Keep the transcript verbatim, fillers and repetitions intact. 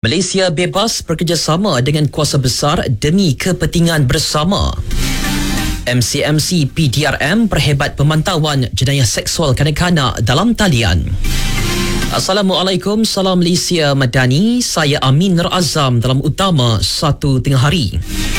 Malaysia bebas bekerjasama dengan kuasa besar demi kepentingan bersama. M C M C P D R M perhebat pemantauan jenayah seksual kanak-kanak dalam talian. Assalamualaikum, salam Malaysia Madani. Saya Amin Nur Azam dalam utama satu tengah hari.